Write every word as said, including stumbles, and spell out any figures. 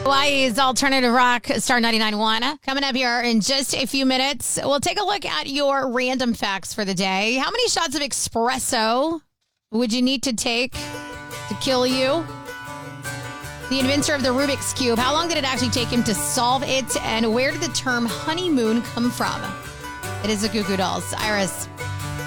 Hawaii's Alternative Rock, Star ninety-nine point one. Coming up here in just a few minutes, we'll take a look at your random facts for the day. How many shots of espresso would you need to take to kill you? The inventor of the Rubik's Cube, how long did it actually take him to solve it? And where did the term honeymoon come from? It is the Goo Goo Dolls. Iris.